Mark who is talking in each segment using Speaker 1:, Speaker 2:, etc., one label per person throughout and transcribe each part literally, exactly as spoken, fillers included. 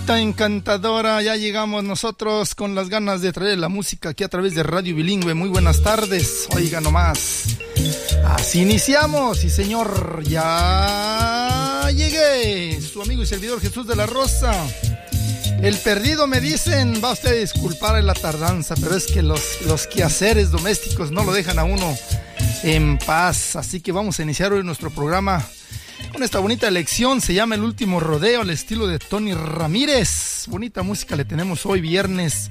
Speaker 1: Chiquitita encantadora, ya llegamos nosotros con las ganas de traer la música aquí a través de Radio Bilingüe. Muy buenas tardes, oiga nomás. Así iniciamos, sí señor, ya llegué, su amigo y servidor Jesús de la Rosa. El perdido me dicen, va usted a disculpar la tardanza, pero es que los, los quehaceres domésticos no lo dejan a uno en paz. Así que vamos a iniciar hoy nuestro programa con esta bonita lección, se llama El Último Rodeo, al estilo de Tony Ramírez. Bonita música le tenemos hoy, viernes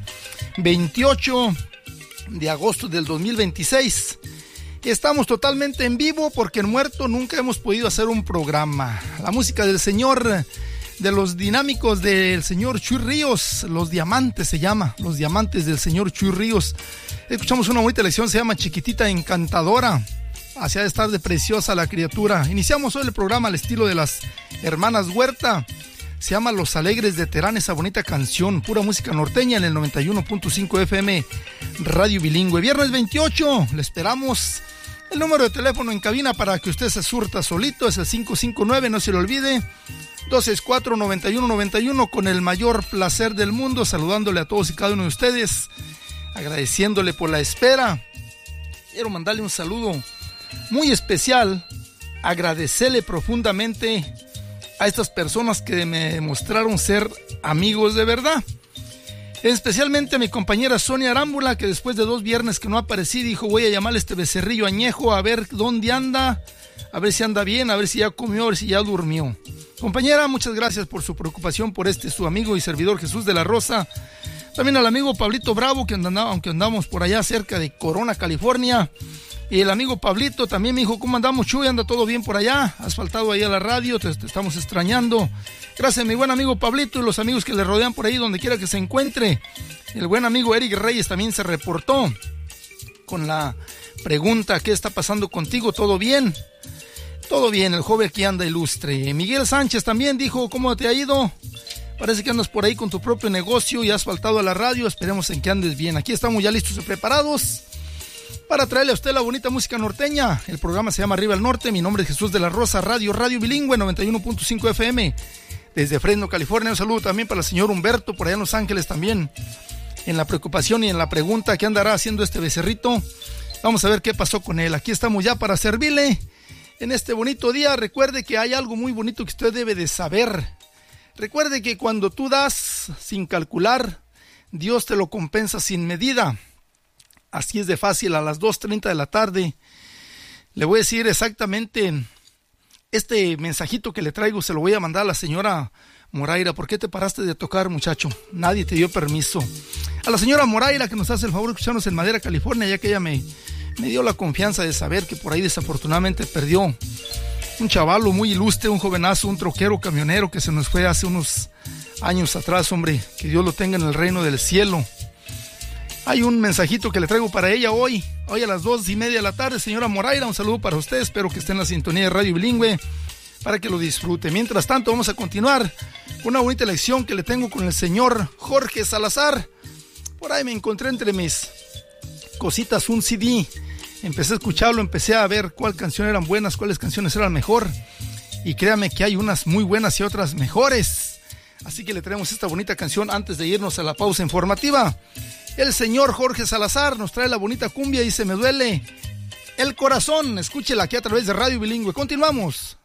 Speaker 1: veintiocho de agosto del dos mil veintiséis. Estamos totalmente en vivo porque en muerto nunca hemos podido hacer un programa. La música del señor, de los dinámicos del señor Chuy Ríos, Los Diamantes se llama, Los Diamantes del señor Chuy Ríos. Escuchamos una bonita lección, se llama Chiquitita Encantadora. Hacia de estar de preciosa la criatura. Iniciamos hoy el programa al estilo de las hermanas Huerta. Se llama Los Alegres de Terán, esa bonita canción, pura música norteña en el noventa y uno punto cinco F M Radio Bilingüe. Viernes veintiocho, le esperamos. El número de teléfono en cabina para que usted se surta solito es el cinco cinco nueve, no se le olvide, dos seis cuatro, nueve uno nueve uno, con el mayor placer del mundo, saludándole a todos y cada uno de ustedes, agradeciéndole por la espera. Quiero mandarle un saludo muy especial, agradecerle profundamente a estas personas que me demostraron ser amigos de verdad. Especialmente a mi compañera Sonia Arámbula, que después de dos viernes que no aparecí, dijo: voy a llamarle a este becerrillo añejo a ver dónde anda, a ver si anda bien, a ver si ya comió, a ver si ya durmió. Compañera, muchas gracias por su preocupación por este su amigo y servidor Jesús de la Rosa. También al amigo Pablito Bravo, que andaba, aunque andamos por allá cerca de Corona, California. Y el amigo Pablito también me dijo: ¿cómo andamos, Chuy? ¿Anda todo bien por allá? ¿Has faltado ahí a la radio? Te, te estamos extrañando. Gracias, mi buen amigo Pablito, y los amigos que le rodean por ahí, donde quiera que se encuentre. El buen amigo Eric Reyes también se reportó con la pregunta: ¿qué está pasando contigo? ¿Todo bien? Todo bien, el joven aquí anda ilustre. Miguel Sánchez también dijo: ¿cómo te ha ido? Parece que andas por ahí con tu propio negocio y has faltado a la radio. Esperemos en que andes bien. Aquí estamos ya listos y preparados para traerle a usted la bonita música norteña. El programa se llama Arriba al Norte. Mi nombre es Jesús de la Rosa, Radio, Radio Bilingüe, noventa y uno punto cinco F M, desde Fresno, California. Un saludo también para el señor Humberto, por allá en Los Ángeles también, en la preocupación y en la pregunta: ¿qué andará haciendo este becerrito? Vamos a ver qué pasó con él. Aquí estamos ya para servirle en este bonito día. Recuerde que hay algo muy bonito que usted debe de saber. Recuerde que cuando tú das sin calcular, Dios te lo compensa sin medida. Así es de fácil. A las dos treinta de la tarde le voy a decir exactamente este mensajito que le traigo. Se lo voy a mandar a la señora Moraira. ¿Por qué te paraste de tocar, muchacho? Nadie te dio permiso. A la señora Moraira, que nos hace el favor de escucharnos en Madera, California, ya que ella me, me dio la confianza de saber que por ahí desafortunadamente perdió un chavalo muy ilustre, un jovenazo, un troquero camionero que se nos fue hace unos años atrás, hombre. Que Dios lo tenga en el reino del cielo. Hay un mensajito que le traigo para ella hoy, hoy a las dos y media de la tarde. Señora Moraira, un saludo para usted. Espero que esté en la sintonía de Radio Bilingüe para que lo disfrute. Mientras tanto, vamos a continuar con una bonita lección que le tengo con el señor Jorge Salazar. Por ahí me encontré entre mis cositas un C D. Empecé a escucharlo, empecé a ver cuáles canciones eran buenas, cuáles canciones eran mejor. Y créame que hay unas muy buenas y otras mejores. Así que le traemos esta bonita canción antes de irnos a la pausa informativa. El señor Jorge Salazar nos trae la bonita cumbia y Se me duele el corazón. Escúchela aquí a través de Radio Bilingüe. Continuamos.